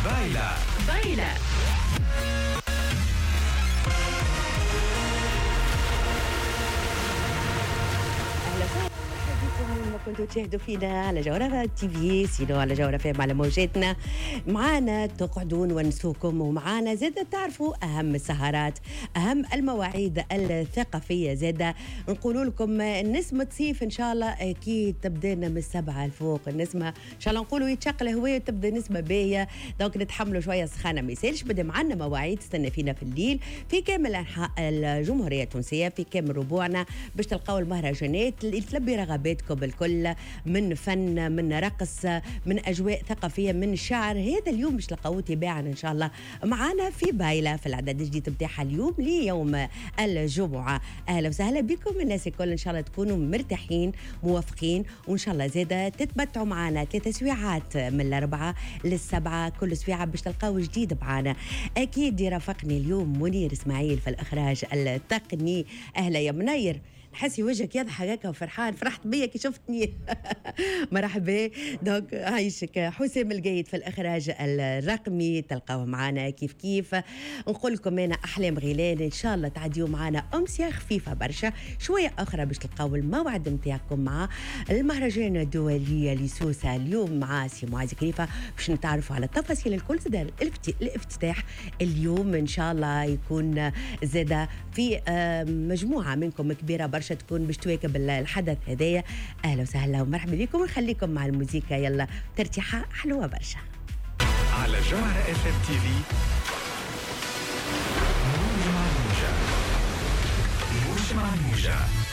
بايلة بايلة. كنتوا تشاهدوا فينا على جوهرة تي في سينو على جوهرة فهم على موجاتنا. معانا تقعدون ونسوكم، ومعانا زادة تعرفوا أهم السهرات، أهم المواعيد الثقافية. زادة نقول لكم نسمة صيف إن شاء الله أكيد تبدأنا من 7 الفوق. النسمة إن شاء الله نقولوا يتشق الهواء وتبدأ نسمة باهية، دونك نتحملوا شوية سخانة. ما يسالش بدأ معنا مواعيد تستنى فينا في الليل في كامل أنحاء الجمهورية التونسية، في كامل ربوعنا، باش تلقاو المهرجانات اللي تلبي رغباتكم الكل، من فن، من رقص، من أجواء ثقافية، من شعر. هذا اليوم باش تلقاوه تباعا إن شاء الله معنا في بايلة في العدد الجديد بتاعها اليوم ليوم الجمعة. أهلا وسهلا بكم الناس الكل، إن شاء الله تكونوا مرتاحين موافقين، وإن شاء الله زادة تتمتعوا معنا 3 سويعات من 4 ل7 كل سويعة باش تلقاو جديد معنا. أكيد يرافقني اليوم منير إسماعيل في الإخراج التقني. أهلا يا منير، حسي وجهك يضحك هكا وفرحان، فرحت بيا كي شفتني. مرحبا. دونك عايشك. حسام القايد في الاخراج الرقمي، تلقاوه معنا كيف كيف. نقول لكم انا احلام غيلان، ان شاء الله تعديوا معنا امسيه خفيفه برشا، شويه اخرى باش تلقاو الموعد نتاعكم مع المهرجان الدولي لسوسه اليوم مع سي معاذ كريفه، باش نتعرفوا على التفاصيل الكل. زاد الافتتاح اليوم ان شاء الله يكون زاد في مجموعه منكم كبيره برشا تكون باش تواكب الحدث هذايا. اهلا وسهلا ومرحبا بكم، ونخليكم مع الموسيقى يلا ترتيحه حلوه برشا على جوهرة اف ام تي في. موجة موجة.